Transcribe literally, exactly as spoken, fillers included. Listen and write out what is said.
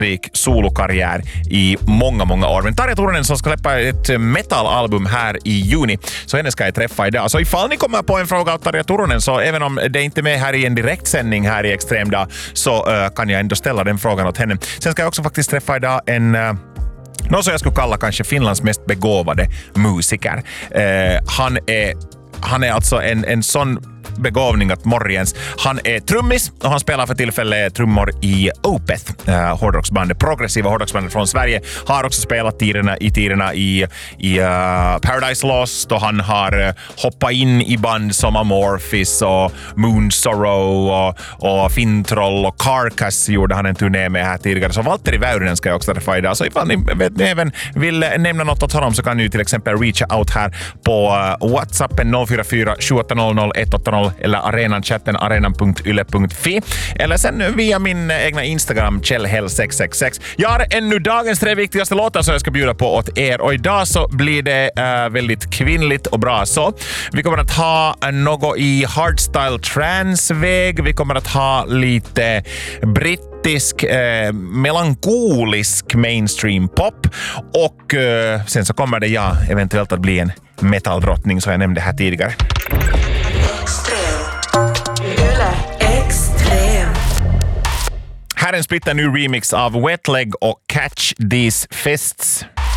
framgångsrik solokarriär i många, många år. Men Tarja Turunen som ska släppa ett metalalbum här i juni, så henne ska jag träffa idag. Så ifall ni kommer på en fråga av Tarja Turunen, så även om det inte är med här i en direktsändning här i Extremdag, så uh, kan jag ändå ställa den frågan åt henne. Sen ska jag också faktiskt träffa idag en... Uh, någon som jag skulle kalla kanske Finlands mest begåvade musiker. Uh, han är Han är alltså en, en sån begåvning att Morgens. Han är trummis och han spelar för tillfället trummor i Opeth, uh, hårdrocksbandet, progressiva hårdrocksbandet från Sverige. Har också spelat tiderna, i tiderna i, i uh, Paradise Lost, och han har uh, hoppat in i band som Amorphis och Moon Sorrow och, och Fintroll och Carcass gjorde han en turné med här tidigare. Så Valtteri Väyrynen ska jag också träffa idag. Så ifall ni vet, ni även vill nämna något åt honom, så kan ni till exempel reacha out här på uh, WhatsAppen noll fyra fyra sju åtta noll noll ett åtta noll eller arenan-chatten arenan punkt yle punkt fi, eller sen via min egna Instagram Kjellhäll sex sex sex. Jag har ännu dagens tre viktigaste låtar som jag ska bjuda på åt er, och idag så blir det uh, väldigt kvinnligt och bra så. Vi kommer att ha något i hardstyle trance-väg, vi kommer att ha lite brittisk eh, melankolisk mainstream pop, och eh, sen så kommer det ja eventuellt att bli en metaldrottning som jag nämnde här tidigare. Här är en splitter ny remix av Wet Leg och Catch These Fists.